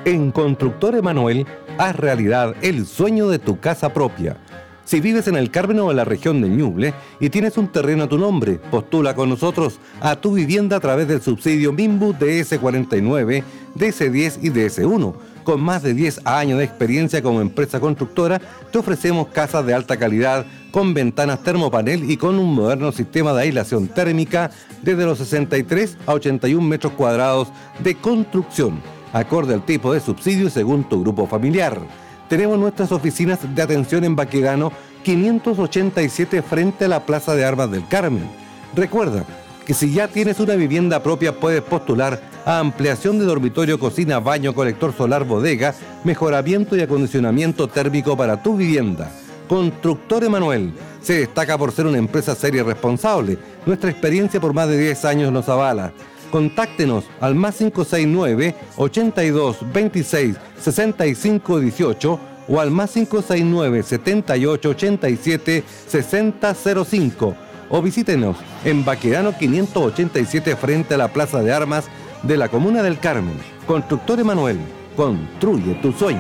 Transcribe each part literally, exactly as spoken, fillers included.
En Constructor Emanuel, haz realidad el sueño de tu casa propia. Si vives en el Carmen o en la región de Ñuble y tienes un terreno a tu nombre, postula con nosotros a tu vivienda a través del subsidio Minbu D S cuarenta y nueve, D S diez y D S uno. Con más de diez años de experiencia como empresa constructora, te ofrecemos casas de alta calidad, con ventanas termopanel y con un moderno sistema de aislación térmica desde los sesenta y tres a ochenta y un metros cuadrados de construcción, acorde al tipo de subsidio según tu grupo familiar. Tenemos nuestras oficinas de atención en Baquedano quinientos ochenta y siete frente a la Plaza de Armas del Carmen. Recuerda que si ya tienes una vivienda propia puedes postular a ampliación de dormitorio, cocina, baño, colector solar, bodega, mejoramiento y acondicionamiento térmico para tu vivienda. Constructor Emanuel se destaca por ser una empresa seria y responsable. Nuestra experiencia por más de diez años nos avala. Contáctenos al más cinco seis nueve, ochenta y dos, veintiséis, sesenta y cinco dieciocho o al más cinco seis nueve, setenta y ocho, ochenta y siete, sesenta cero cinco o visítenos en Baquedano quinientos ochenta y siete frente a la Plaza de Armas de la Comuna del Carmen. Constructor Emanuel, construye tu sueño.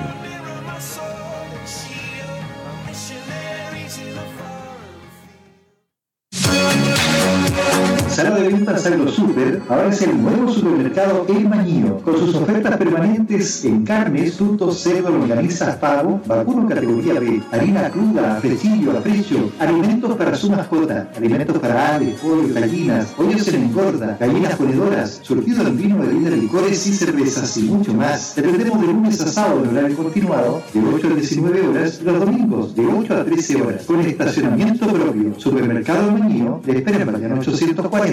Sala de ventas AgroSuper ahora es el nuevo supermercado El Mañío, con sus ofertas permanentes en carnes, frutos, cerdo, longaniza, pavo, vacuno categoría B, harina cruda, fresquillo, a precio, alimentos para su mascota, alimentos para aves, pollo, gallinas, pollos en engorda, gallinas ponedoras, surtido en vino, bebidas, licores y cervezas y mucho más. Te atendemos de lunes a sábado en horario continuado, de ocho a diecinueve horas, y los domingos de ocho a trece horas, con estacionamiento propio. Supermercado El Mañío, le espera en Mariano ochocientos cuarenta.